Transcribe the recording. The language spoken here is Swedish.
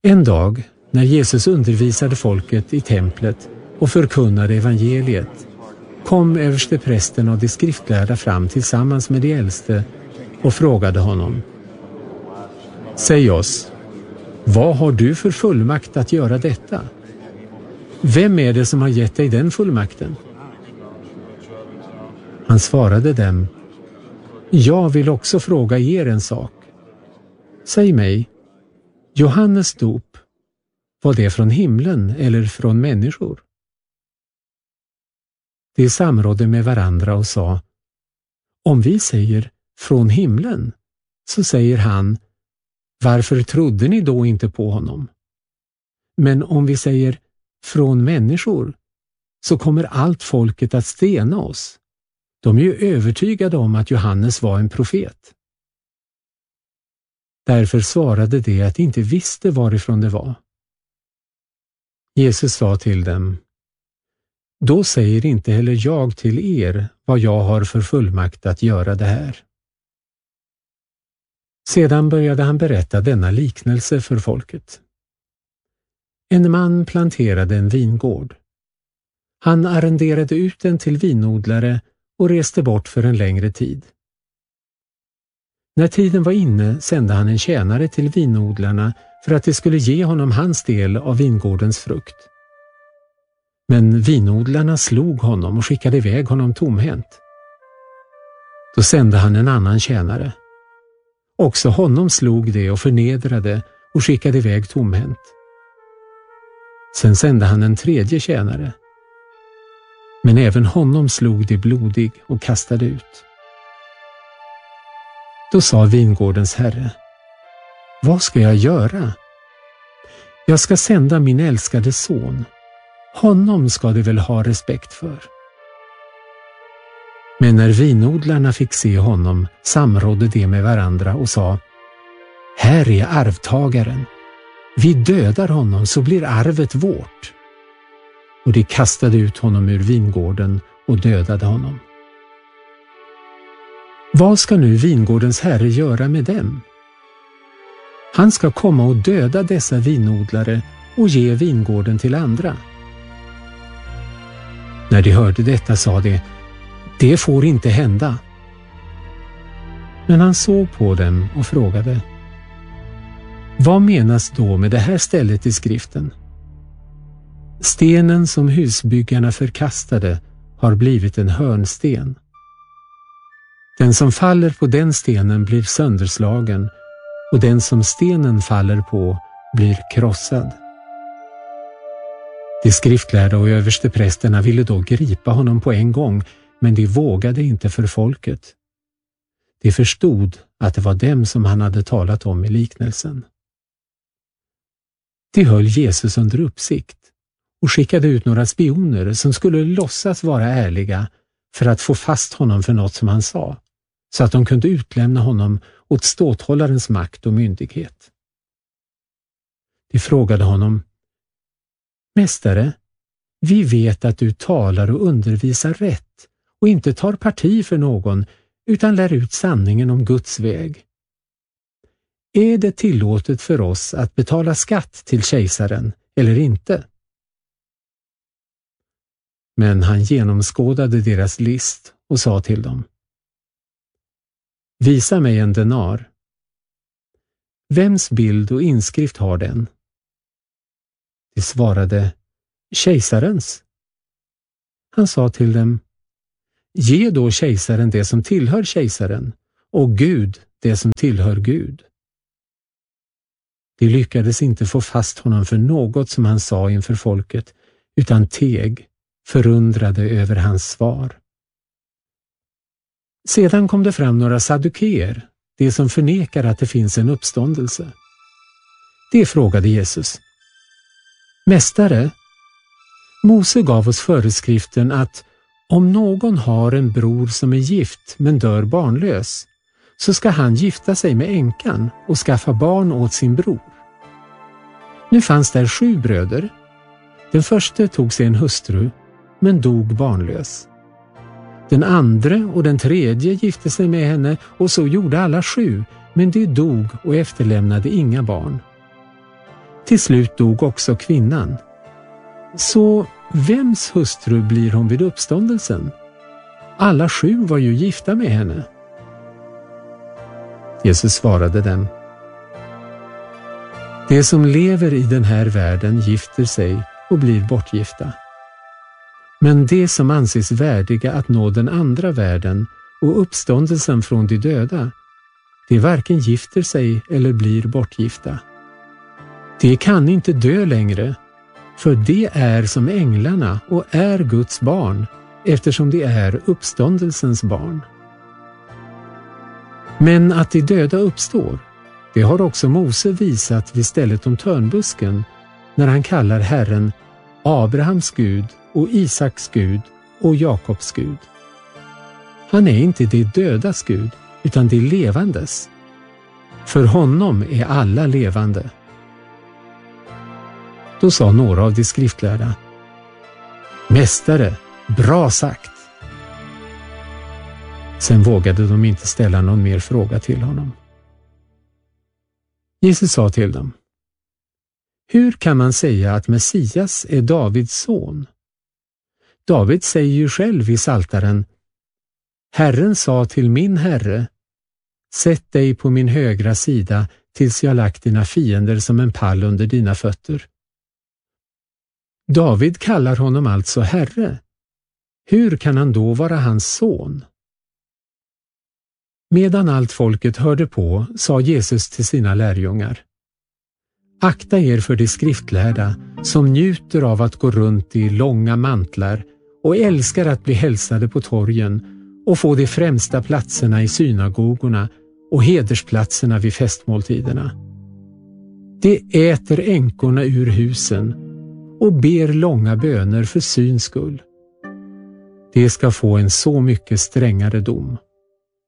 En dag, när Jesus undervisade folket i templet och förkunnade evangeliet, kom översteprästen och de skriftlärda fram tillsammans med de äldste och frågade honom: Säg oss, vad har du för fullmakt att göra detta? Vem är det som har gett dig den fullmakten? Han svarade dem: Jag vill också fråga er en sak. Säg mig, Johannes dop, var det från himlen eller från människor? De samrådde med varandra och sa: Om vi säger från himlen, så säger han: Varför trodde ni då inte på honom? Men om vi säger från människor, så kommer allt folket att stena oss. De är ju övertygade om att Johannes var en profet. Därför svarade de att de inte visste varifrån det var. Jesus sa till dem: Då säger inte heller jag till er vad jag har för fullmakt att göra det här. Sedan började han berätta denna liknelse för folket. En man planterade en vingård. Han arrenderade ut den till vinodlare och reste bort för en längre tid. När tiden var inne sände han en tjänare till vinodlarna för att de skulle ge honom hans del av vingårdens frukt. Men vinodlarna slog honom och skickade iväg honom tomhänt. Då sände han en annan tjänare. Också honom slog de och förnedrade och skickade iväg tomhänt. Sen sände han en tredje tjänare. Men även honom slog de blodig och kastade ut. Då sa vingårdens herre: Vad ska jag göra? Jag ska sända min älskade son. Honom ska de väl ha respekt för. Men när vinodlarna fick se honom samrådde de med varandra och sa: Här är arvtagaren. Vi dödar honom så blir arvet vårt. Och de kastade ut honom ur vingården och dödade honom. Vad ska nu vingårdens herre göra med dem? Han ska komma och döda dessa vinodlare och ge vingården till andra. När de hörde detta sa de: Det får inte hända. Men han såg på dem och frågade: Vad menas då med det här stället i skriften? Stenen som husbyggarna förkastade har blivit en hörnsten. Den som faller på den stenen blir sönderslagen, och den som stenen faller på blir krossad. De skriftlärda och översteprästerna ville då gripa honom på en gång, men de vågade inte för folket. De förstod att det var dem som han hade talat om i liknelsen. De höll Jesus under uppsikt och skickade ut några spioner som skulle låtsas vara ärliga för att få fast honom för något som han sa, så att de kunde utlämna honom åt ståthållarens makt och myndighet. De frågade honom: Mästare, vi vet att du talar och undervisar rätt och inte tar parti för någon utan lär ut sanningen om Guds väg. Är det tillåtet för oss att betala skatt till kejsaren eller inte? Men han genomskådade deras list och sa till dem: Visa mig en denar. Vems bild och inskrift har den? De svarade: Kejsarens. Han sa till dem: Ge då kejsaren det som tillhör kejsaren och Gud det som tillhör Gud. De lyckades inte få fast honom för något som han sa inför folket, utan teg, förundrade över hans svar. Sedan kom det fram några saddukeer, de som förnekar att det finns en uppståndelse. De frågade Jesus: Mästare, Mose gav oss föreskriften att om någon har en bror som är gift men dör barnlös, så ska han gifta sig med änkan och skaffa barn åt sin bror. Nu fanns där 7 bröder. Den första tog sig en hustru, men dog barnlös. Den andra och den tredje gifte sig med henne, och så gjorde alla 7, men de dog och efterlämnade inga barn. Till slut dog också kvinnan. Så vems hustru blir hon vid uppståndelsen? Alla 7 var ju gifta med henne. Jesus svarade dem: de som lever i den här världen gifter sig och blir bortgifta. Men de som anses värdiga att nå den andra världen och uppståndelsen från de döda, de varken gifter sig eller blir bortgifta. De kan inte dö längre, för de är som änglarna och är Guds barn, eftersom de är uppståndelsens barn. Men att de döda uppstår, det har också Mose visat vid stället om törnbusken, när han kallar Herren Abrahams Gud och Isaks Gud och Jakobs Gud. Han är inte de dödas Gud, utan de levandes. För honom är alla levande. Då sa några av de skriftlärda: Mästare, bra sagt. Sen vågade de inte ställa någon mer fråga till honom. Jesus sa till dem: hur kan man säga att Messias är Davids son? David säger ju själv i Psaltaren: Herren sa till min Herre, sätt dig på min högra sida tills jag lagt dina fiender som en pall under dina fötter. David kallar honom alltså Herre. Hur kan han då vara hans son? Medan allt folket hörde på sa Jesus till sina lärjungar: akta er för de skriftlärda som njuter av att gå runt i långa mantlar och älskar att bli hälsade på torgen och få de främsta platserna i synagogorna och hedersplatserna vid festmåltiderna. De äter änkorna ur husen och ber långa böner för syns skull. De ska få en så mycket strängare dom.